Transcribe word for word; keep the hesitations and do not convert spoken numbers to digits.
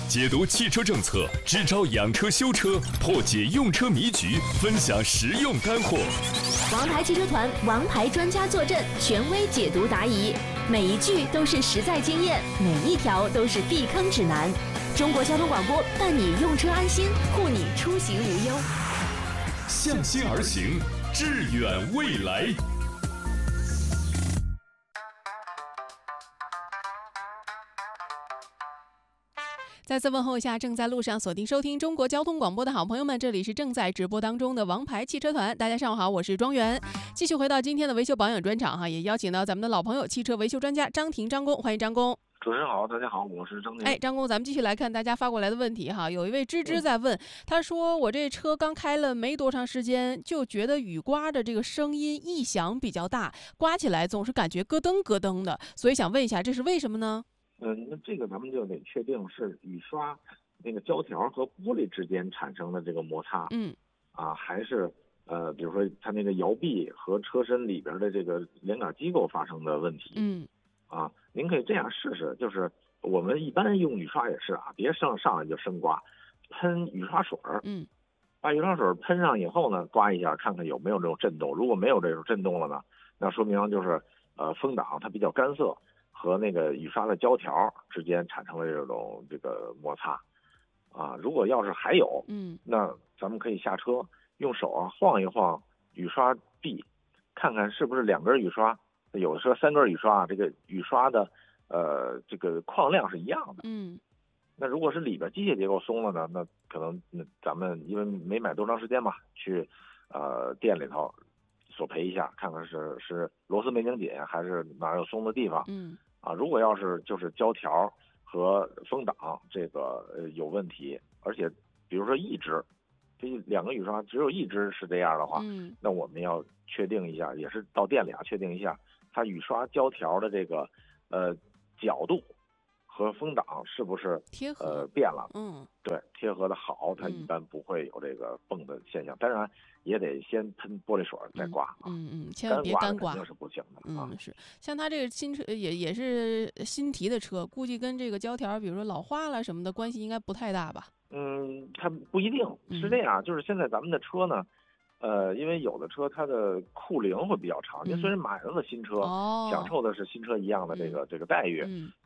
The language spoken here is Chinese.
解读汽车政策，支招养车修车，破解用车迷局，分享实用干货。 王牌汽车团王牌专家坐镇，权威解读答疑，每一句都是实在经验，每一条都是避坑指南。中国交通广播伴你用车安心，护你出行无忧。 向心而行，致远未来。 再次问候一下正在路上锁定收听中国交通广播的好朋友们，这里是正在直播当中的王牌汽车团。大家上午好，我是庄园。继续回到今天的维修保养专场哈，也邀请到咱们的老朋友汽车维修专家张婷张工，欢迎张工。 主持人好，大家好，我是张婷。 哎，张工，咱们继续来看大家发过来的问题哈。有一位芝芝在问，他说我这车刚开了没多长时间，就觉得雨刮的这个声音异响比较大，刮起来总是感觉咯噔咯噔的，所以想问一下，这是为什么呢？ 嗯，那这个咱们就得确定是雨刷那个胶条和玻璃之间产生的这个摩擦， 嗯， 啊，还是呃，比如说它那个摇臂和车身里边的这个连杆机构发生的问题， 嗯， 啊，您可以这样试试，就是我们一般用雨刷也是啊，别上上来就生刮，喷雨刷水儿， 嗯， 把雨刷水喷上以后呢，刮一下看看有没有这种震动，如果没有这种震动了呢，那说明就是呃风挡它比较干涩。和那个雨刷的胶条之间产生了这种这个摩擦，啊，如果要是还有， 嗯， 那咱们可以下车用手啊晃一晃雨刷臂，看看是不是两根雨刷，有的车三根雨刷，这个雨刷的呃这个矿量是一样的， 嗯， 那如果是里边机械结构松了呢，那可能那咱们因为没买多长时间嘛，去呃店里头索赔一下，看看是是螺丝没拧紧还是哪有松的地方， 嗯。 啊，如果要是就是胶条和风挡这个呃有问题，而且比如说一只，这两个雨刷只有一只是这样的话， 嗯，那我们要确定一下，也是到店里啊确定一下，它雨刷胶条的这个呃角度和风挡是不是贴合呃变了？ 嗯， 对，贴合的好，它一般不会有这个泵的现象。当然也得先喷玻璃水再刮啊， 嗯 嗯, 嗯，千万别干刮， 肯定是不行的啊。 嗯，是，像他这个新车也也是新提的车，估计跟这个胶条，比如说老化了什么的关系应该不太大吧？ 嗯，它不一定是这样，就是现在咱们的车呢。呃，因为有的车它的库龄会比较长，您虽然买了个新车， 哦， 享受的是新车一样的这个、嗯、这个待遇， 嗯，